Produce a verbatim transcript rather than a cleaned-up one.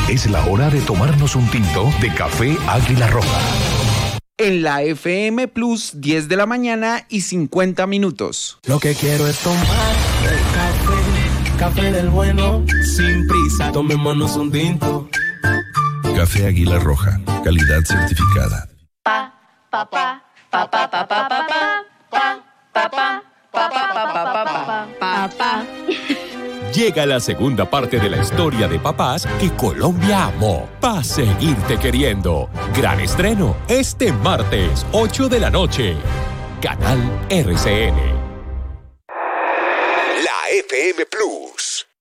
Es la hora de tomarnos un tinto de café Águila Roja. En la F M Plus, diez de la mañana y cincuenta minutos. Lo que quiero es tomar el café, café del bueno, sin prisa, tomémonos un tinto. Café Águila Roja, calidad certificada. Pa, pa, pa, pa, pa, pa, pa, pa, pa, pa, pa, pa, pa, pa, pa, pa. Llega la segunda parte de la historia de papás que Colombia amó. Pa' seguirte queriendo. Gran estreno este martes, ocho de la noche. Canal R C N. La F M Plus.